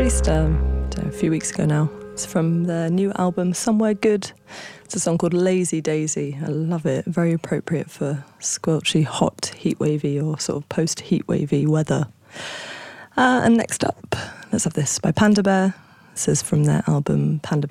released a few weeks ago now. It's from their new album, Somewhere Good. It's a song called Lazy Daisy. I love it. Very appropriate for squelchy, hot, heatwavy or sort of post-heatwavy weather. And next up, let's have this by Panda Bear. This is from their album Panda Bear.